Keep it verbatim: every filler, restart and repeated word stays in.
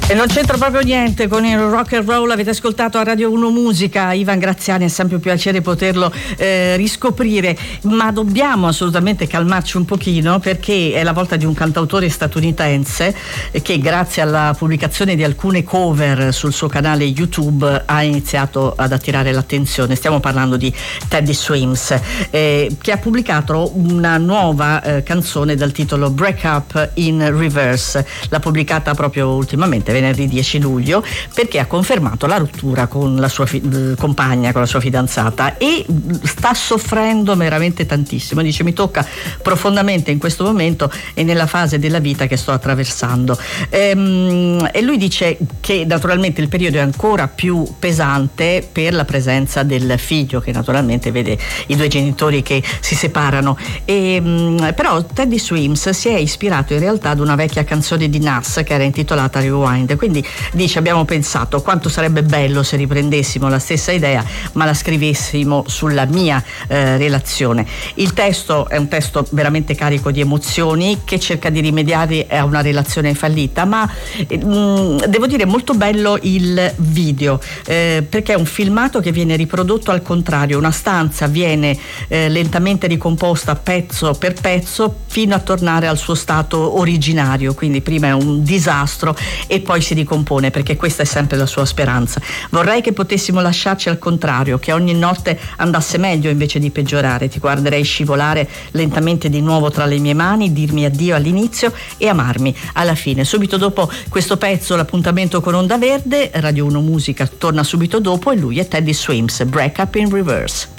E non c'entra proprio niente con il rock and roll. Avete ascoltato a Radio uno Musica Ivan Graziani, è sempre un piacere poterlo eh, riscoprire, ma dobbiamo assolutamente calmarci un pochino, perché è la volta di un cantautore statunitense che grazie alla pubblicazione di alcune cover sul suo canale YouTube ha iniziato ad attirare l'attenzione. Stiamo parlando di Teddy Swims, eh, che ha pubblicato una nuova eh, canzone dal titolo Break Up in Reverse. L'ha pubblicata proprio ultimamente, venerdì dieci luglio, perché ha confermato la rottura con la sua fi- compagna, con la sua fidanzata, e sta soffrendo veramente tantissimo. Dice: mi tocca profondamente in questo momento e nella fase della vita che sto attraversando. Ehm, e lui dice che naturalmente il periodo è ancora più pesante per la presenza del figlio, che naturalmente vede i due genitori che si separano. E, però Teddy Swims si è ispirato in realtà ad una vecchia canzone di Nas che era intitolata Rewind. Quindi dice: abbiamo pensato quanto sarebbe bello se riprendessimo la stessa idea ma la scrivessimo sulla mia eh, relazione. Il testo è un testo veramente carico di emozioni, che cerca di rimediare a una relazione fallita, ma eh, mh, devo dire molto bello il video, eh, perché è un filmato che viene riprodotto al contrario. Una stanza viene eh, lentamente ricomposta pezzo per pezzo fino a tornare al suo stato originario, quindi prima è un disastro e poi si ricompone, perché questa è sempre la sua speranza. Vorrei che potessimo lasciarci al contrario, che ogni notte andasse meglio invece di peggiorare. Ti guarderei scivolare lentamente di nuovo tra le mie mani, dirmi addio all'inizio e amarmi alla fine. Subito dopo questo pezzo l'appuntamento con Onda Verde, Radio uno Musica torna subito dopo, e lui è Teddy Swims, Break Up in Reverse.